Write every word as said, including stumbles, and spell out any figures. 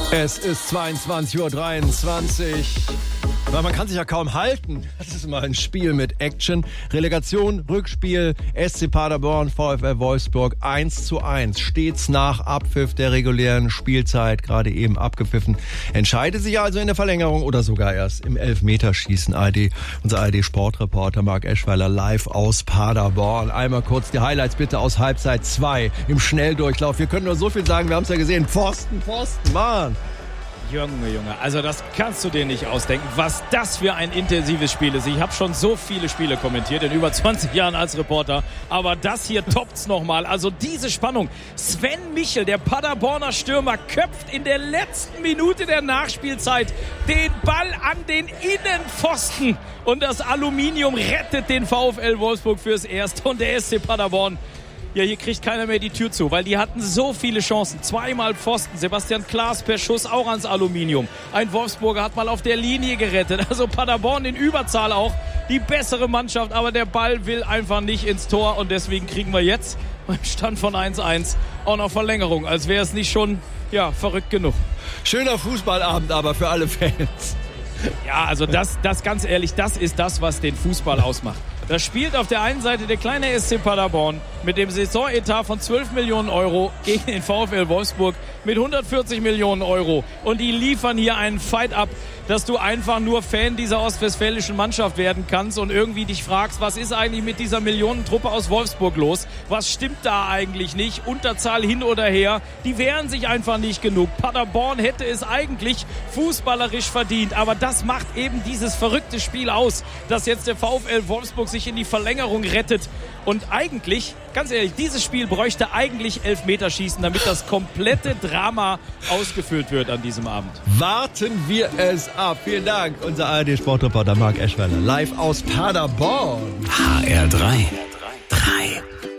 Es ist zweiundzwanzig Uhr dreiundzwanzig. Weil man kann sich ja kaum halten. Das ist mal ein Spiel mit Action. Relegation, Rückspiel, S C Paderborn, VfL Wolfsburg eins zu eins. Stets nach Abpfiff der regulären Spielzeit, gerade eben abgepfiffen. Entscheidet sich also in der Verlängerung oder sogar erst im Elfmeterschießen. A R D, unser A R D-Sportreporter Marc Eschweiler live aus Paderborn. Einmal kurz die Highlights bitte aus Halbzeit zwei im Schnelldurchlauf. Wir können nur so viel sagen, wir haben es ja gesehen. Pfosten, Pfosten, Mann. Junge, Junge, also das kannst du dir nicht ausdenken, was das für ein intensives Spiel ist. Ich habe schon so viele Spiele kommentiert in über zwanzig Jahren als Reporter, aber das hier toppt's nochmal. Also diese Spannung. Sven Michel, der Paderborner Stürmer, köpft in der letzten Minute der Nachspielzeit den Ball an den Innenpfosten und das Aluminium rettet den VfL Wolfsburg fürs Erste und der S C Paderborn. Ja, hier kriegt keiner mehr die Tür zu, weil die hatten so viele Chancen. Zweimal Pfosten, Sebastian Klaas per Schuss auch ans Aluminium. Ein Wolfsburger hat mal auf der Linie gerettet. Also Paderborn in Überzahl auch, die bessere Mannschaft. Aber der Ball will einfach nicht ins Tor und deswegen kriegen wir jetzt beim Stand von eins eins auch noch Verlängerung. Als wäre es nicht schon, ja, verrückt genug. Schöner Fußballabend aber für alle Fans. Ja, also das, das ganz ehrlich, das ist das, was den Fußball ausmacht. Da spielt auf der einen Seite der kleine S C Paderborn mit dem Saisonetat von zwölf Millionen Euro gegen den VfL Wolfsburg mit hundertvierzig Millionen Euro. Und die liefern hier einen Fight ab, dass du einfach nur Fan dieser ostwestfälischen Mannschaft werden kannst und irgendwie dich fragst, was ist eigentlich mit dieser Millionentruppe aus Wolfsburg los? Was stimmt da eigentlich nicht? Unterzahl hin oder her. Die wehren sich einfach nicht genug. Paderborn hätte es eigentlich fußballerisch verdient. Aber das macht eben dieses verrückte Spiel aus, dass jetzt der VfL Wolfsburg sich in die Verlängerung rettet. Und eigentlich, ganz ehrlich, dieses Spiel bräuchte eigentlich Elfmeterschießen, damit das komplette Drama ausgefüllt wird an diesem Abend. Warten wir es ab. Vielen Dank, unser A R D-Sportreporter Marc Eschweiler live aus Paderborn. H R drei.